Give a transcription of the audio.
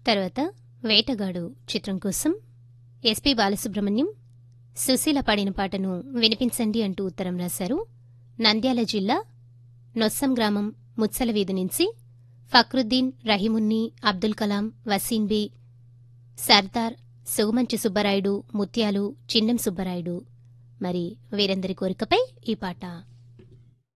తర్వాత వేటగాడు చిత్రం కోసం ఎస్పి బాలసుబ్రహ్మణ్యం, సుశీల పాడిన పాటను వినిపించండి అంటూ ఉత్తరం రాశారు. నంద్యాల జిల్లా నొస్సం గ్రామం ముత్సల వీధి నుంచి ఫక్రుద్దీన్, రహీమున్ని, అబ్దుల్ కలాం, వసీం బి, సర్దార్, సుగమంచి సుబ్బరాయుడు, ముత్యాలు, చిన్నం సుబ్బరాయుడు. మరి వీరందరి కోరికపై ఈ పాట.